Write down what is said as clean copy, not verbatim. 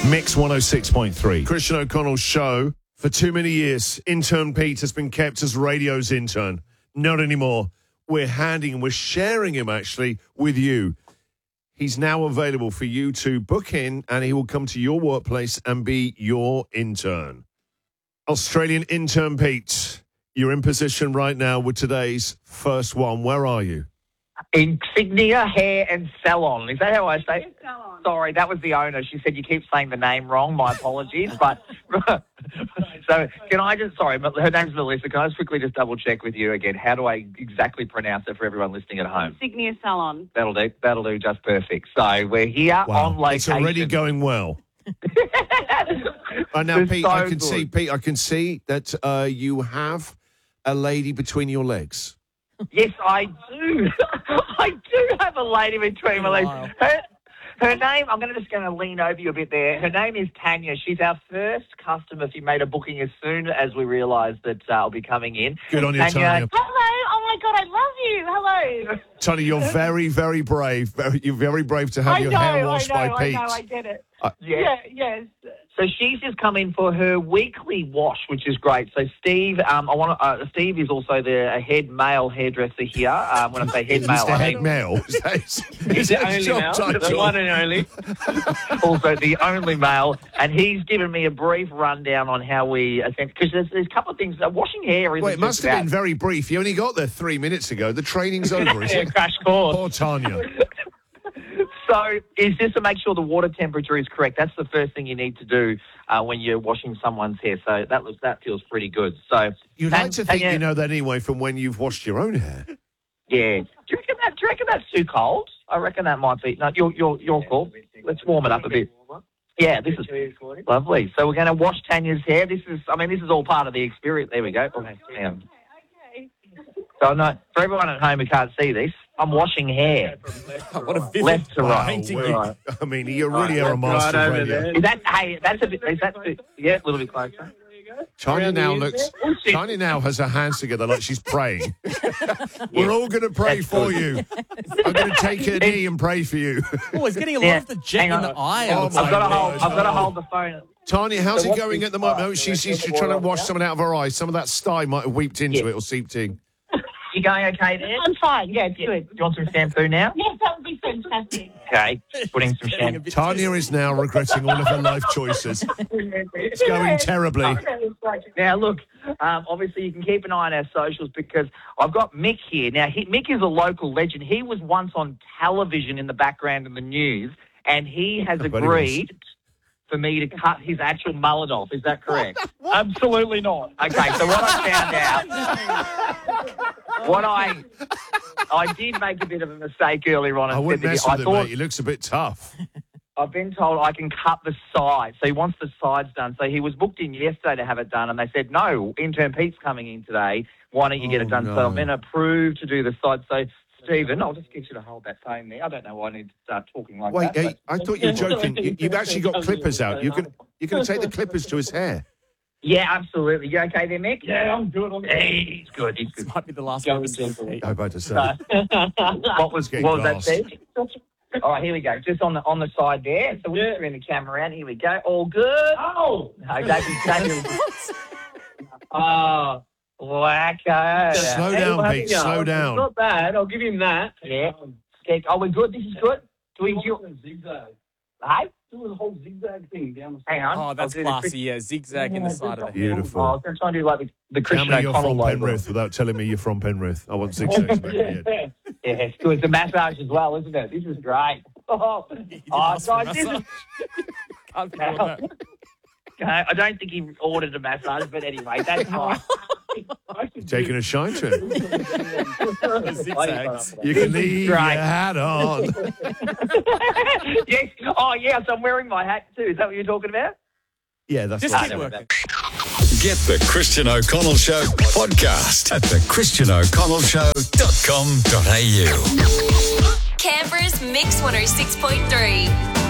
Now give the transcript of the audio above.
Mix 106.3. Christian O'Connell's show. For too many years, intern Pete has been kept as radio's intern. Not anymore. We're sharing him actually with you. He's now available for you to book in, and he will come to your workplace and be your intern. Australian intern Pete, you're in position right now with today's first one. Where are you? Insignia Hair and Salon. Is that how I say it? Salon. Sorry, that was the owner. She said you keep saying the name wrong. My apologies. But so can I just, sorry, her name's Melissa. Can I just quickly just double check with you again? How do I exactly pronounce it for everyone listening at home? Insignia Salon. That'll do just perfect. So we're here on location. It's already going well. Now, It's Pete, so I can good. see that you have a lady between your legs. Yes, I do. I do have a lady between my legs. Her name, I'm going to lean over you a bit there. Her name is Tanya. She's our first customer. She made a booking as soon as we realised that I'll be coming in. Good on you, Tanya. Hello. Oh, my God, I love you. Hello. Tanya, you're very, very brave. You're very brave to have your hair washed by Pete. I get it. Yes. So she's just come in for her weekly wash, which is great. So Steve, Steve is also a head male hairdresser here. When I say head male, Mr. I Head mean Male. He's the only male, the one and only. also the only male, and he's given me a brief rundown on how we, because there's a couple of things. Washing hair is. Well, it must have been very brief. You only got there 3 minutes ago. The training's over, is Yeah, it? crash course. Poor Tanya. So it's just to make sure the water temperature is correct. That's the first thing you need to do when you're washing someone's hair. So that feels pretty good. So You'd like to think you know that anyway from when you've washed your own hair. Yeah. Do you reckon that's too cold? I reckon that might be. No, you're cool. Let's warm it up a bit. Yeah, this is lovely. So we're going to wash Tanya's hair. This is all part of the experience. There we go. Okay. So no, for everyone at home who can't see this, I'm washing hair. What a vivid Left to right. painting. I mean, you really are a master of radio. Is that a bit, yeah, a little bit closer. Tanya now has her hands together like she's praying. We're all going to pray for you. I'm going to take a knee and pray for you. Oh, he's getting a lot of the jet in the eye. Oh, I've got to hold the phone. Tanya, how's it going at the moment? She's trying to wash something out of her eyes. Some of that sty might have weeped into it or seeped in. You going okay there? I'm fine. Yeah, it's good. Do you want some shampoo now? Yes, that would be fantastic. Okay, putting some shampoo. Tanya is now regretting all of her life choices. It's going terribly. Now, look, obviously you can keep an eye on our socials because I've got Mick here. Now, Mick is a local legend. He was once on television in the background in the news, and he has agreed for me to cut his actual mullet off. Is that correct? Absolutely not. Okay, so what I found out, I did make a bit of a mistake earlier on. I wouldn't mess with him, mate. He looks a bit tough. I've been told I can cut the sides. So he wants the sides done. So he was booked in yesterday to have it done, and they said, no, intern Pete's coming in today. Why don't you get it done? No. So I've been approved to do the sides. So, Stephen, I'll just get you to hold that phone there. I don't know why I need to start talking like that. Wait, I thought you were joking. You've actually got clippers out. You're going to take the clippers to his hair. Yeah, absolutely. You okay there, Mick? Yeah, I'm good. Hey, he's good. This might be the last one. I'm about to say. What was Getting that, glass. Steve? All right, here we go. Just on the side there. So we'll just turn the camera around. Here we go. All good. Oh! No, David. Oh, wacko. Slow down, Pete. Slow down. Not bad. I'll give him that. Yeah. Oh, we're good. This is good. Do we do zigzag. Hey? Do the whole zigzag thing down the side. Hang on. Oh, that's I'll do the classy, yeah. Zigzag in the side of the head. Beautiful. Oh, I was going to try and do like the Tell Christian me you're O'Connell from logo. Penrith without telling me you're from Penrith. I want zigzags back here. Yeah, it's good. It's a massage as well, isn't it? This is great. Oh, ask for guys, this is... massage? Can't be doing that. Okay, I don't think he ordered a massage, but anyway, that's fine. You're taking a shine to him. Zigzags. You can leave your Right. hat on. Yes. Oh, yes, I'm wearing my hat too. Is that what you're talking about? Yeah, that's Just right. keep working. Get the Christian O'Connell Show podcast at thechristianoconnellshow.com.au. Canberra's Mix 106.3.